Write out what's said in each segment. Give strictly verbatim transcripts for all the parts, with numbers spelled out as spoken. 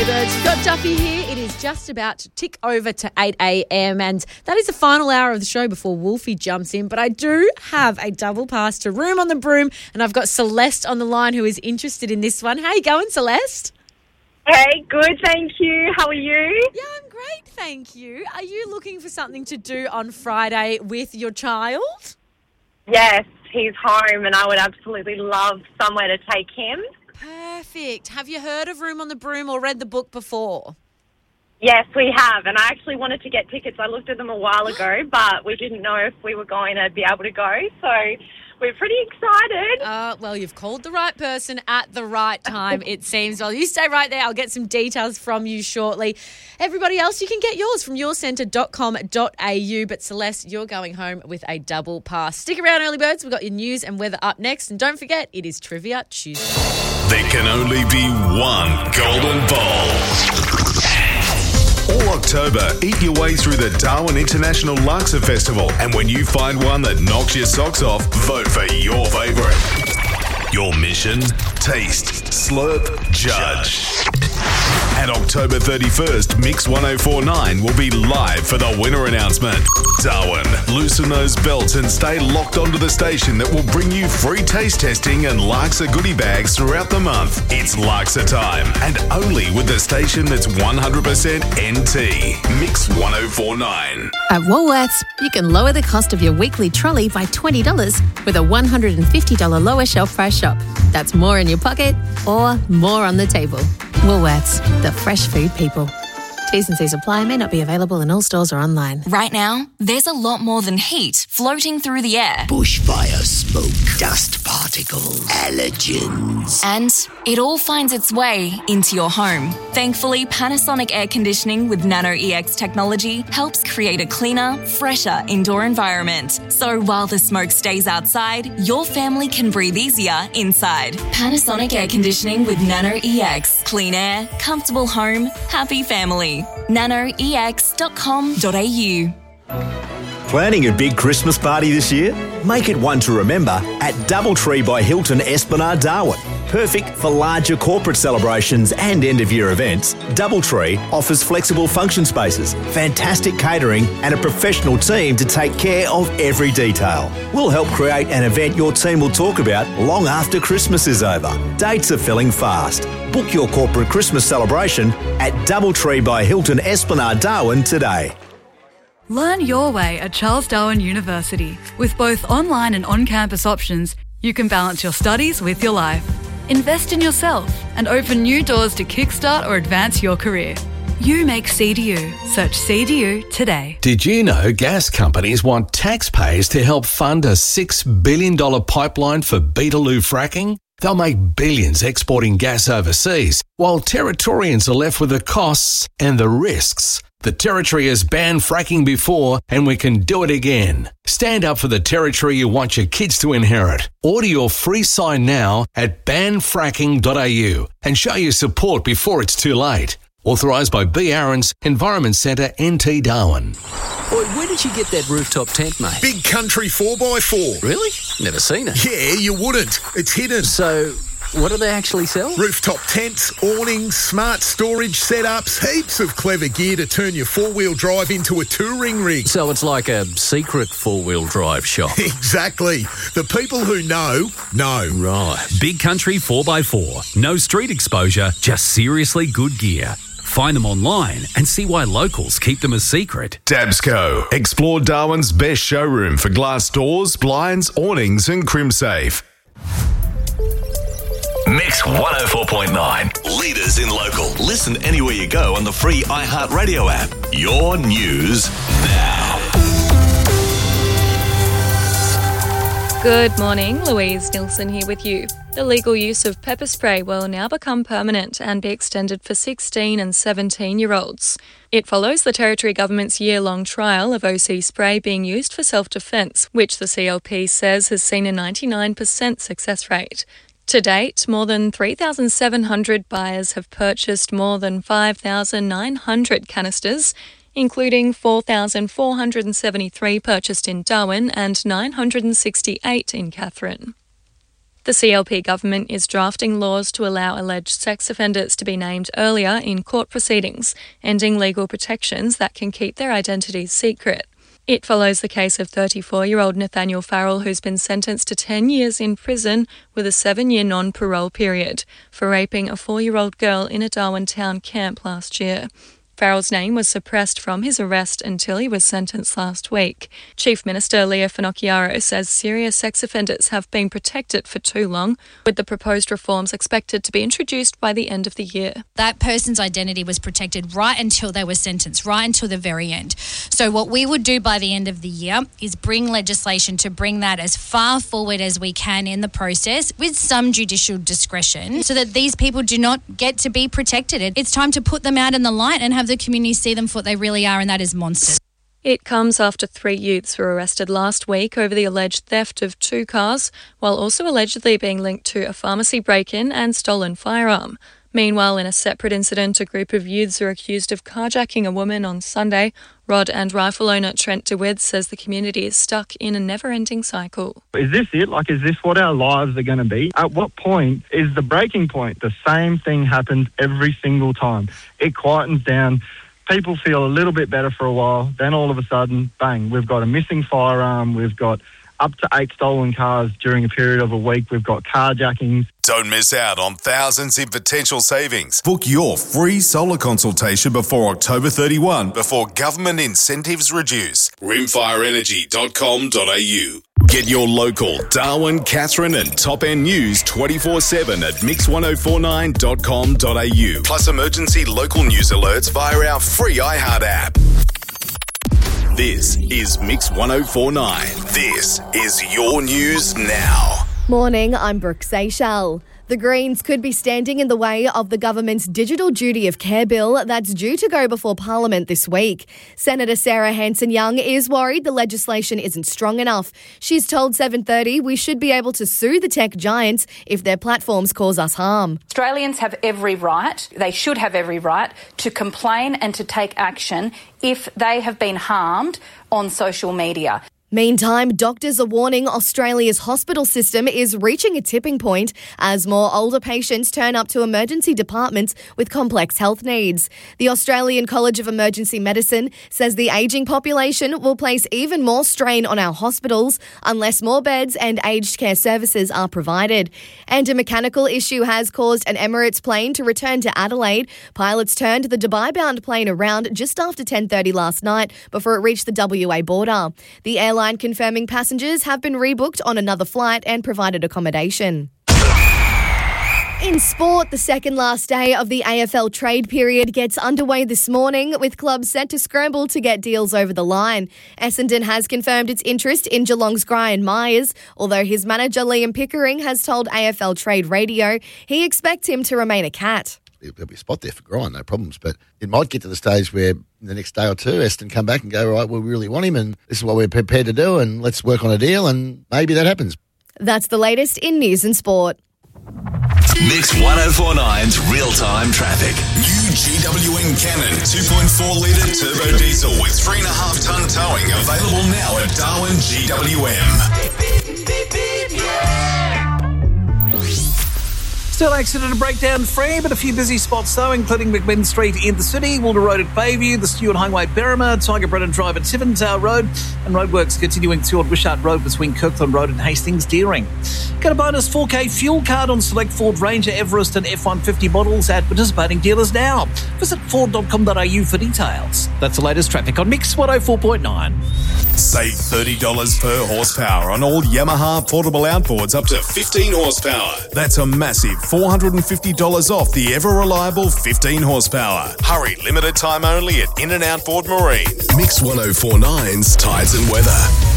birds. You've got Duffy here. It is just about to tick over to eight a.m. and that is the final hour of the show before Wolfie jumps in. But I do have a double pass to Room on the Broom, and I've got Celeste on the line who is interested in this one. How you going, Celeste? Hey, good, thank you. How are you? Yeah, I'm great, thank you. Are you looking for something to do on Friday with your child? Yes, he's home and I would absolutely love somewhere to take him. Perfect. Have you heard of Room on the Broom or read the book before? Yes, we have, and I actually wanted to get tickets. I looked at them a while ago, but we didn't know if we were going to be able to go, so we're pretty excited. Uh, well, you've called the right person at the right time, it seems. Well, you stay right there. I'll get some details from you shortly. Everybody else, you can get yours from your centre dot com dot a u. But Celeste, you're going home with a double pass. Stick around, early birds. We've got your news and weather up next. And don't forget, it is Trivia Tuesday. There can only be one golden ball. All October, eat your way through the Darwin International Laksa Festival. And when you find one that knocks your socks off, vote for your favourite. Your mission? Taste, slurp, judge. And October thirty-first, Mix one oh four point nine will be live for the winner announcement. Darwin, loosen those belts and stay locked onto the station that will bring you free taste testing and Laksa goodie bags throughout the month. It's Laksa time, and only with the station that's one hundred percent N T. Mix one oh four point nine. At Woolworths, you can lower the cost of your weekly trolley by twenty dollars with a one hundred fifty dollars lower shelf price shop. That's more in your pocket or more on the table. Woolworths, the fresh food people. T's and C's apply, may not be available in all stores or online. Right now, there's a lot more than heat floating through the air. Bushfire smoke, dust particles, allergens. And it all finds its way into your home. Thankfully, Panasonic Air Conditioning with Nano E X technology helps create a cleaner, fresher indoor environment. So while the smoke stays outside, your family can breathe easier inside. Panasonic Air Conditioning with Nano E X. Clean air, comfortable home, happy family. nano e x dot com dot a u. Planning a big Christmas party this year? Make it one to remember at Doubletree by Hilton Esplanade Darwin. Perfect for larger corporate celebrations and end-of-year events, Doubletree offers flexible function spaces, fantastic catering and a professional team to take care of every detail. We'll help create an event your team will talk about long after Christmas is over. Dates are filling fast. Book your corporate Christmas celebration at Doubletree by Hilton Esplanade Darwin today. Learn your way at Charles Darwin University. With both online and on-campus options, you can balance your studies with your life. Invest in yourself and open new doors to kickstart or advance your career. You make C D U. Search C D U today. Did you know gas companies want taxpayers to help fund a six billion dollars pipeline for Beetaloo fracking? They'll make billions exporting gas overseas, while Territorians are left with the costs and the risks. The Territory has banned fracking before, and we can do it again. Stand up for the Territory you want your kids to inherit. Order your free sign now at ban fracking dot a u and show your support before it's too late. Authorised by B. Aaron's Environment Centre, N T Darwin. Boy, where did you get that rooftop tent, mate? Big Country four by four. Really? Never seen it. Yeah, you wouldn't. It's hidden. So, what do they actually sell? Rooftop tents, awnings, smart storage setups, heaps of clever gear to turn your four-wheel drive into a touring rig. So it's like a secret four-wheel drive shop. Exactly. The people who know, know. Right. Big Country four by four. No street exposure, just seriously good gear. Find them online and see why locals keep them a secret. Dabsco. Explore Darwin's best showroom for glass doors, blinds, awnings and CrimSafe. Mix one oh four point nine. Leaders in local. Listen anywhere you go on the free iHeartRadio app. Your news now. Good morning, Louise Nilsson here with you. The legal use of pepper spray will now become permanent and be extended for sixteen and seventeen-year-olds. It follows the Territory Government's year-long trial of O C spray being used for self-defence, which the C L P says has seen a ninety-nine percent success rate. To date, more than three thousand seven hundred buyers have purchased more than five thousand nine hundred canisters, including four thousand four hundred seventy-three purchased in Darwin and nine hundred sixty-eight in Katherine. The C L P government is drafting laws to allow alleged sex offenders to be named earlier in court proceedings, ending legal protections that can keep their identities secret. It follows the case of thirty-four-year-old Nathaniel Farrell, who's been sentenced to ten years in prison with a seven-year non-parole period for raping a four-year-old girl in a Darwin town camp last year. Farrell's name was suppressed from his arrest until he was sentenced last week. Chief Minister Leah Finocchiaro says serious sex offenders have been protected for too long, with the proposed reforms expected to be introduced by the end of the year. That person's identity was protected right until they were sentenced, right until the very end. So what we would do by the end of the year is bring legislation to bring that as far forward as we can in the process with some judicial discretion so that these people do not get to be protected. It's time to put them out in the light and have the community see them for what they really are, and that is monsters. It comes after three youths were arrested last week over the alleged theft of two cars, while also allegedly being linked to a pharmacy break-in and stolen firearm. Meanwhile, in a separate incident, a group of youths are accused of carjacking a woman on Sunday. Rod and rifle owner Trent DeWitt says the community is stuck in a never-ending cycle. Is this it? Like, is this what our lives are going to be? At what point is the breaking point? The same thing happens every single time. It quietens down. People feel a little bit better for a while. Then all of a sudden, bang, we've got a missing firearm. We've got up to eight stolen cars during a period of a week. We've got carjackings. Don't miss out on thousands in potential savings. Book your free solar consultation before October thirty-first before government incentives reduce. rimfire energy dot com dot a u. Get your local Darwin, Katherine and Top End news twenty-four seven at mix ten forty-nine dot com dot a u. Plus emergency local news alerts via our free iHeart app. This is Mix ten forty-nine. This is your news now. Morning, I'm Brooke Seychelles. The Greens could be standing in the way of the government's Digital Duty of Care bill that's due to go before Parliament this week. Senator Sarah Hanson-Young is worried the legislation isn't strong enough. She's told seven thirty we should be able to sue the tech giants if their platforms cause us harm. Australians have every right, they should have every right, to complain and to take action if they have been harmed on social media. Meantime, doctors are warning Australia's hospital system is reaching a tipping point as more older patients turn up to emergency departments with complex health needs. The Australian College of Emergency Medicine says the ageing population will place even more strain on our hospitals unless more beds and aged care services are provided. And a mechanical issue has caused an Emirates plane to return to Adelaide. Pilots turned the Dubai-bound plane around just after ten thirty last night before it reached the W A border. The airline confirming passengers have been rebooked on another flight and provided accommodation. In sport, the second last day of the A F L trade period gets underway this morning, with clubs set to scramble to get deals over the line. Essendon has confirmed its interest in Geelong's Gryan Myers, although his manager Liam Pickering has told A F L Trade Radio he expects him to remain a Cat. There'll be a spot there for Gryan, no problems, but it might get to the stage where in the next day or two, Essendon come back and go, right, well, we really want him and this is what we're prepared to do and let's work on a deal, and maybe that happens. That's the latest in news and sport. Mix ten forty-nine's real-time traffic. New G W N Cannon two point four litre turbo diesel with three point five tonne towing available now at Darwin G W M. Still accident and breakdown free, but a few busy spots though, including McMinn Street in the city, Wilder Road at Bayview, the Stewart Highway Berrima, Tiger Brennan Drive at Tiventale Road, and roadworks continuing toward Wishart Road between Kirkland Road and Hastings Deering. Get a bonus four K fuel card on select Ford Ranger, Everest and F one fifty models at participating dealers now. Visit ford dot com dot a u for details. That's the latest traffic on Mix one oh four point nine. Save thirty dollars per horsepower on all Yamaha portable outboards up to fifteen horsepower. That's a massive four hundred fifty dollars off the ever-reliable fifteen horsepower. Hurry, limited time only at In and Outboard Marine. Mix ten forty-nine's Tides and Weather.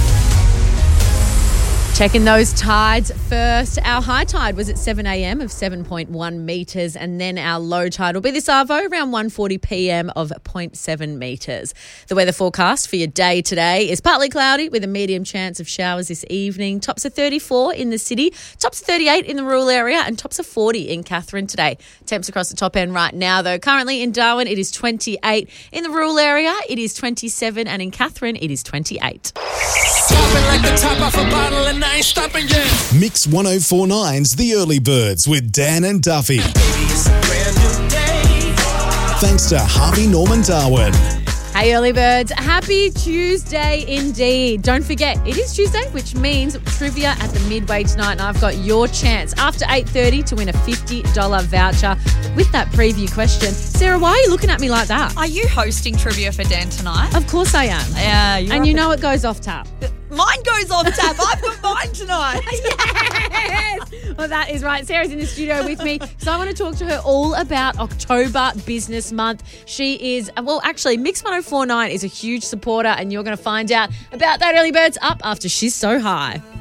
Checking those tides first. Our high tide was at seven a m of seven point one metres, and then our low tide will be this arvo around one forty p m of zero point seven metres. The weather forecast for your day today is partly cloudy with a medium chance of showers this evening. Tops of thirty-four in the city, tops of thirty-eight in the rural area, and tops of forty in Katherine today. Temps across the top end right now, though. Currently in Darwin, it is twenty-eight. In the rural area, it is twenty-seven, and in Katherine, it is twenty-eight. Stopping like the top off a bottle and ain't stopping yet. Mix ten forty-nine's The Early Birds with Dan and Duffy. Baby, it's a brand new day. Thanks to Harvey Norman Darwin. Hey, early birds. Happy Tuesday indeed. Don't forget, it is Tuesday, which means trivia at the midway tonight, and I've got your chance after eight thirty to win a fifty dollars voucher with that preview question. Sarah, why are you looking at me like that? Are you hosting trivia for Dan tonight? Of course I am. Yeah, you And you know it goes off tap. Mine goes off tap. I've got mine tonight. Yes! Well, that is right. Sarah's in the studio with me, so I want to talk to her all about October Business Month. She is, well, actually, Mix ten forty-nine is a huge supporter, and you're going to find out about that, early birds, up after She's So High.